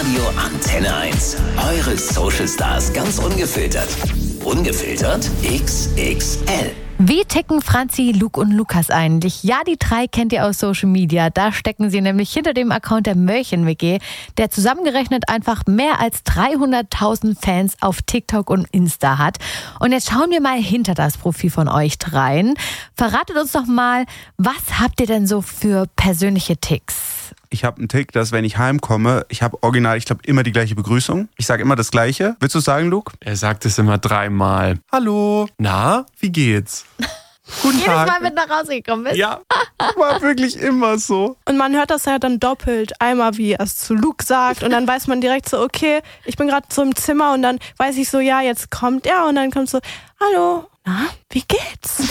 Radio Antenne 1. Eure Social Stars ganz ungefiltert. Ungefiltert XXL. Wie ticken Franzi, Luke und Lukas eigentlich? Ja, die 3 kennt ihr aus Social Media. Da stecken sie nämlich hinter dem Account der Mörchen-WG, der zusammengerechnet einfach mehr als 300.000 Fans auf TikTok und Insta hat. Und jetzt schauen wir mal hinter das Profil von euch dreien. Verratet uns doch mal, was habt ihr denn so für persönliche Ticks? Ich habe einen Tick, dass wenn ich heimkomme, ich habe original, ich glaube, immer die gleiche Begrüßung. Ich sage immer das Gleiche. Willst du es sagen, Luke? Er sagt es immer 3-mal. Hallo. Na, wie geht's? Guten Tag. Jedes Mal, wenn du nach Hause gekommen bist? Ja. War wirklich immer so. Und man hört das ja dann doppelt. Einmal, wie er es zu Luke sagt und dann weiß man direkt so, okay, ich bin gerade so im Zimmer und dann weiß ich so, ja, jetzt kommt er und dann kommt so, hallo, na, wie geht's?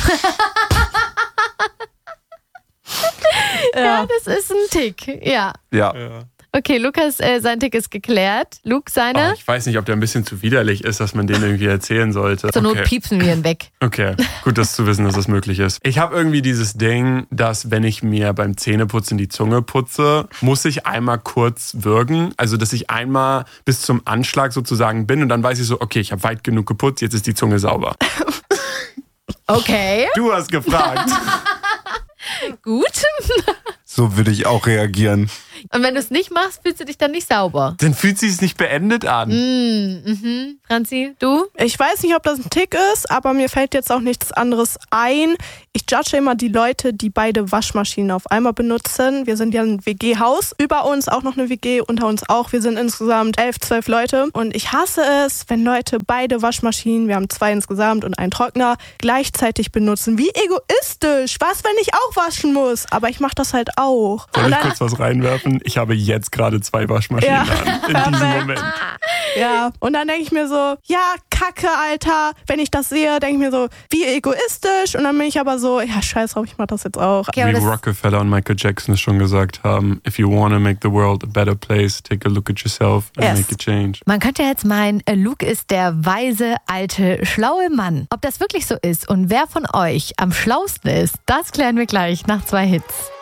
Ja, das ist ein Tick. Ja. Ja. Okay, Lukas, sein Tick ist geklärt. Luke, seine? Ich weiß nicht, ob der ein bisschen zu widerlich ist, dass man den irgendwie erzählen sollte. Zur Not piepsen wir ihn weg. Okay, gut, das zu wissen, dass das möglich ist. Ich habe irgendwie dieses Ding, dass wenn ich mir beim Zähneputzen die Zunge putze, muss ich einmal kurz würgen. Also, dass ich einmal bis zum Anschlag sozusagen bin und dann weiß ich so, okay, ich habe weit genug geputzt, jetzt ist die Zunge sauber. Okay. Du hast gefragt. Gut. So würde ich auch reagieren. Und wenn du es nicht machst, fühlst du dich dann nicht sauber. Dann fühlt sich es nicht beendet an. Franzi, du? Ich weiß nicht, ob das ein Tick ist, aber mir fällt jetzt auch nichts anderes ein. Ich judge immer die Leute, die beide Waschmaschinen auf einmal benutzen. Wir sind ja ein WG-Haus. Über uns auch noch eine WG, unter uns auch. Wir sind insgesamt 11, 12 Leute. Und ich hasse es, wenn Leute beide Waschmaschinen, wir haben 2 insgesamt und einen Trockner, gleichzeitig benutzen. Wie egoistisch. Was, wenn ich auch waschen muss? Aber ich mache das halt auch. Soll ich kurz was reinwerfen? Ich habe jetzt gerade 2 Waschmaschinen an. In diesem Moment. Ja, und dann denke ich mir so, ja, Kacke, Alter. Wenn ich das sehe, denke ich mir so, wie egoistisch. Und dann bin ich aber so, ja, scheiß drauf, ich mach das jetzt auch. Okay, Wie Rockefeller und Michael Jackson es schon gesagt haben, if you want to make the world a better place, take a look at yourself and make a change. Man könnte jetzt meinen, Luke ist der weise, alte, schlaue Mann. Ob das wirklich so ist und wer von euch am schlausten ist, das klären wir gleich nach 2 Hits.